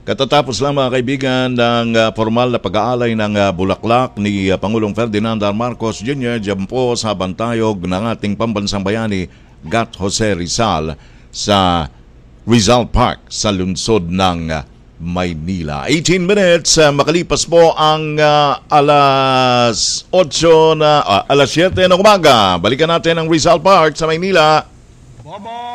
Katatapos lang mga kaibigan ng formal na pag-aalay ng bulaklak ni Pangulong Ferdinand R. Marcos Jr. dyan po sa bantayog ng ating pambansang bayani Gat Jose Rizal sa Rizal Park sa lungsod ng Maynila. 18 minutes makalipas po ang alas 7 ng umaga. Balikan natin ang Rizal Park sa Maynila.